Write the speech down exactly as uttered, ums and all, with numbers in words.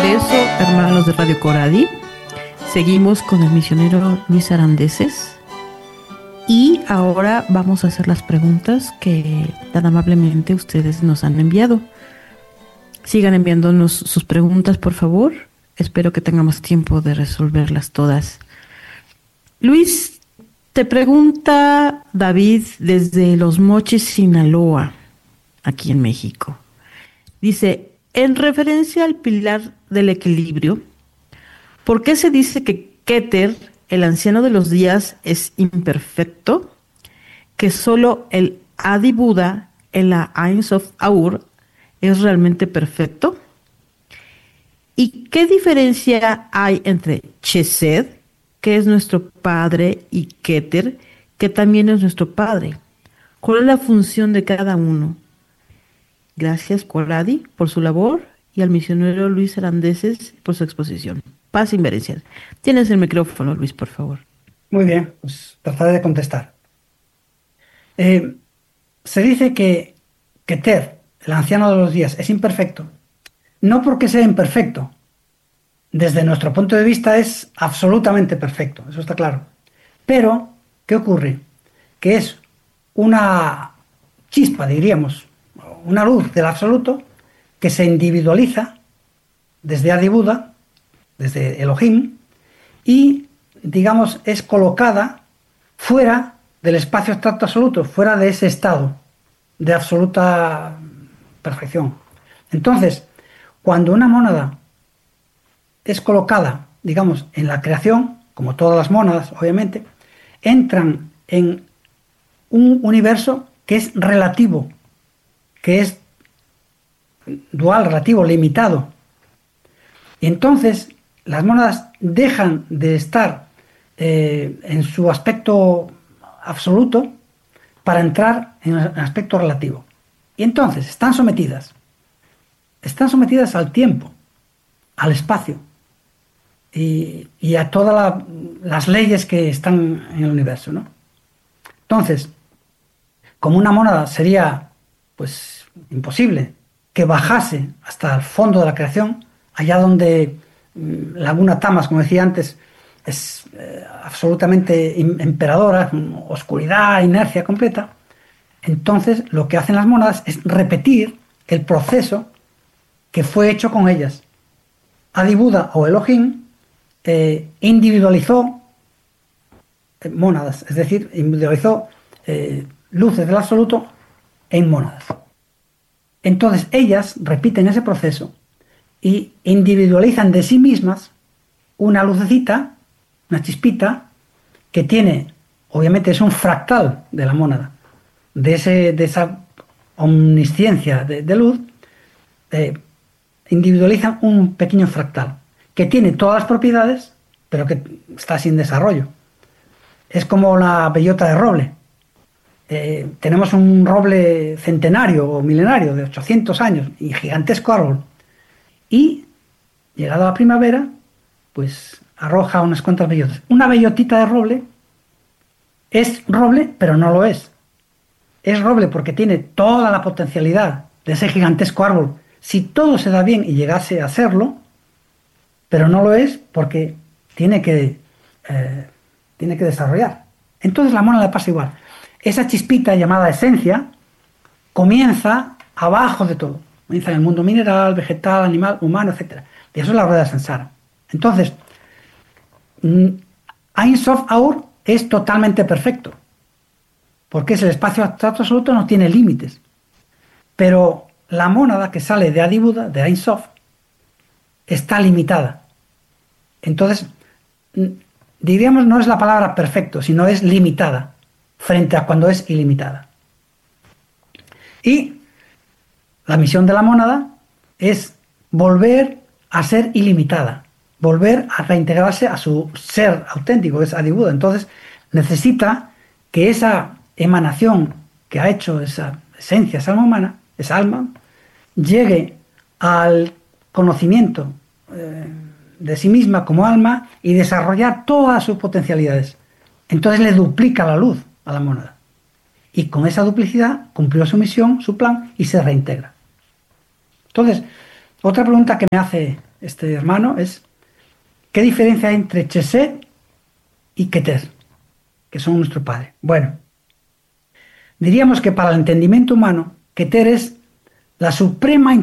regreso, hermanos de Radio Coradi. Seguimos con el misionero Luis Arandeses. Y ahora vamos a hacer las preguntas que tan amablemente ustedes nos han enviado. Sigan enviándonos sus preguntas, por favor. Espero que tengamos tiempo de resolverlas todas. Luis, te pregunta David desde Los Mochis, Sinaloa, aquí en México. Dice, en referencia al pilar del equilibrio, ¿por qué se dice que Keter, el anciano de los días, es imperfecto? Que solo el Adi Buda en la Ein Sof Aur es realmente perfecto. ¿Y qué diferencia hay entre Chesed, que es nuestro padre, y Keter, que también es nuestro padre? ¿Cuál es la función de cada uno? Gracias, Coradi, por su labor y al misionero Luis Arandeses por su exposición. Paz inverencial. Tienes el micrófono, Luis, por favor. Muy bien, pues trataré de contestar. Eh, se dice que Keter, el anciano de los días, es imperfecto, no porque sea imperfecto. Desde nuestro punto de vista es absolutamente perfecto, eso está claro. Pero, ¿qué ocurre? Que es una chispa, diríamos, una luz del absoluto que se individualiza desde Adi Buda, desde Elohim, y, digamos, es colocada fuera del espacio abstracto absoluto, fuera de ese estado de absoluta perfección. Entonces, cuando una mónada es colocada, digamos, en la creación, como todas las mónadas, obviamente, entran en un universo que es relativo, que es dual, relativo, limitado. Y entonces las mónadas dejan de estar eh, en su aspecto absoluto para entrar en el aspecto relativo. Y entonces están sometidas, están sometidas al tiempo, al espacio y, y a todas la, las leyes que están en el universo, ¿no? Entonces, como una mónada sería pues imposible que bajase hasta el fondo de la creación, allá donde mm, Laguna Tamas, como decía antes, es eh, absolutamente emperadora, oscuridad, inercia completa. Entonces lo que hacen las mónadas es repetir el proceso que fue hecho con ellas. Adi Buda o Elohim eh, individualizó eh, mónadas, es decir, individualizó eh, luces del absoluto en mónadas. Entonces ellas repiten ese proceso y individualizan de sí mismas una lucecita, una chispita, que tiene, obviamente es un fractal de la mónada, de, ese, de esa omnisciencia de, de luz, eh, individualizan un pequeño fractal, que tiene todas las propiedades, pero que está sin desarrollo. Es como la bellota de roble. Eh, tenemos un roble centenario o milenario de ochocientos años y gigantesco árbol. Y, llegada la primavera, pues arroja unas cuantas bellotas. Una bellotita de roble es roble, pero no lo es. Es roble porque tiene toda la potencialidad de ese gigantesco árbol, si todo se da bien y llegase a serlo, pero no lo es porque tiene que, eh, tiene que desarrollar. Entonces la mónada le pasa igual. Esa chispita llamada esencia comienza abajo de todo. Comienza en el mundo mineral, vegetal, animal, humano, etcétera. Y eso es la rueda de Sansara. Entonces, Ein Sof Aur es totalmente perfecto, porque es el espacio abstracto absoluto, no tiene límites. Pero la mónada que sale de Adi Buda, de Ein Sof, está limitada. Entonces, diríamos, no es la palabra perfecto, sino es limitada frente a cuando es ilimitada. Y la misión de la mónada es volver a ser ilimitada, volver a reintegrarse a su ser auténtico, que es Adi Buda. Entonces necesita que esa emanación que ha hecho esa esencia, esa alma humana, esa alma, llegue al conocimiento eh, de sí misma como alma y desarrollar todas sus potencialidades. Entonces le duplica la luz a la mónada. Y con esa duplicidad cumplió su misión, su plan, y se reintegra. Entonces, otra pregunta que me hace este hermano, es ¿qué diferencia hay entre Chesed y Keter, que son nuestro Padre? Bueno, diríamos que para el entendimiento humano, Keter es la suprema